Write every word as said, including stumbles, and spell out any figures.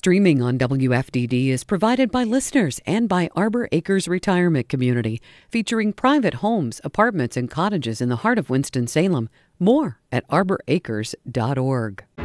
Streaming on W F D D is provided by listeners and by Arbor Acres Retirement Community, featuring private homes, apartments, and cottages in the heart of Winston-Salem. More at arbor acres dot org.